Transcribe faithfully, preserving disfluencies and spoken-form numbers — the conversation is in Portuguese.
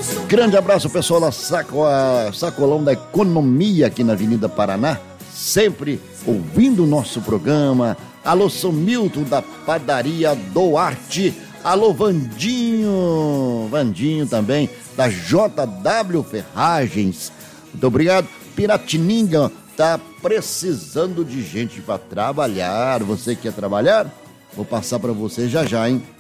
Grande abraço, pessoal da Saco, a Sacolão da Economia aqui na Avenida Paraná, sempre ouvindo o nosso programa. Alô, São Milton da Padaria Duarte. Alô, Vandinho, Vandinho também, da J W Ferragens. Muito obrigado. Piratininga tá precisando de gente para trabalhar. Você quer trabalhar? Vou passar para você já já, hein?